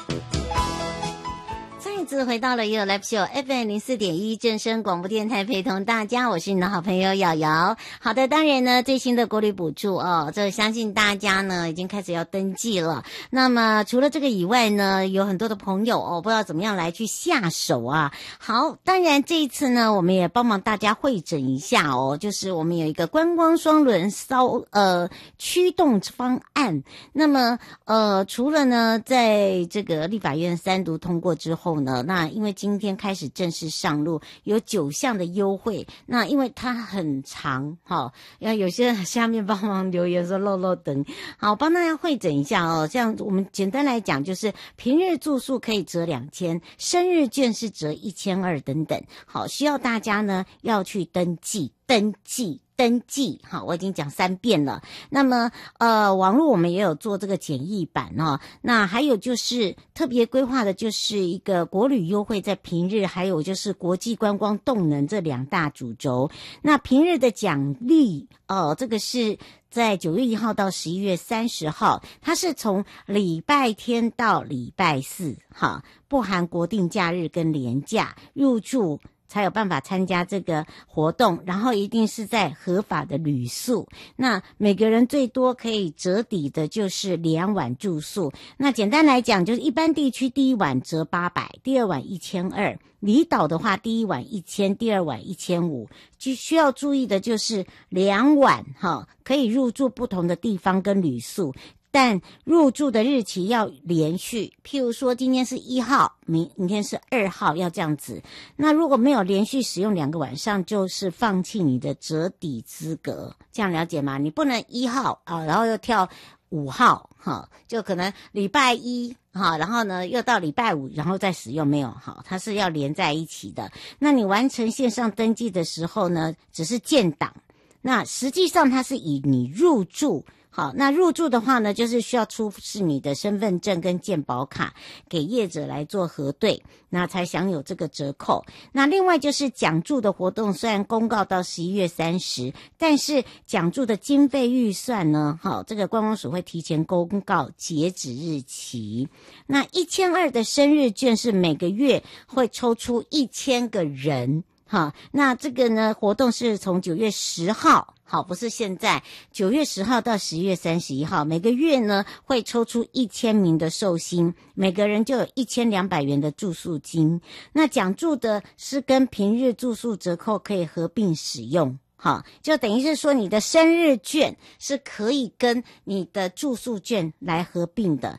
次回到了 You Live Show FM 04.1正声广播电台，陪同大家，我是你的好朋友瑶瑶。好的，当然呢，最新的国旅补助这相信大家呢已经开始要登记了。那么除了这个以外呢，有很多的朋友不知道怎么样来去下手啊。好，当然这一次呢，我们也帮忙大家会诊一下就是我们有一个观光双轮驱动方案。那么除了呢，在这个立法院3读通过之后呢，那因为今天开始正式上路，有9项的优惠。那因为它很长要有些人下面帮忙留言说漏等。好，帮大家汇诊一下这样我们简单来讲，就是平日住宿可以折2000，生日券是折1200等等。好，需要大家呢要去登记。好，我已经讲3遍了。那么网络我们也有做这个简易版那还有就是特别规划的就是一个国旅优惠，在平日还有就是国际观光动能这2大主轴。那平日的奖励这个是在9月1号到11月30号，它是从礼拜天到礼拜四不含国定假日跟连假入住才有办法参加这个活动，然后一定是在合法的旅宿。那每个人最多可以折抵的就是2晚住宿。那简单来讲，就是一般地区第1晚折800，第2晚1200，离岛的话第1晚1000，第2晚1500。需要注意的就是2晚可以入住不同的地方跟旅宿，但入住的日期要连续，譬如说今天是1号，明天是2号，要这样子。那如果没有连续使用2个晚上，就是放弃你的折抵资格，这样了解吗？你不能1号然后又跳5号就可能礼拜1然后呢又到礼拜5，然后再使用，没有它是要连在一起的。那你完成线上登记的时候呢，只是建档，那实际上它是以你入住。好，那入住的话呢，就是需要出示你的身份证跟健保卡给业者来做核对，那才享有这个折扣。那另外就是奖助的活动，虽然公告到11月30，但是奖助的经费预算呢，这个观光署会提前公告截止日期。那1200的生日券是每个月会抽出1000个人。那这个呢活动是从9月10号，不是现在9月10号到11月31号，每个月呢会抽出1000名的寿星，每个人就有1200元的住宿金。那奖助的是跟平日住宿折扣可以合并使用。就等于是说你的生日券是可以跟你的住宿券来合并的。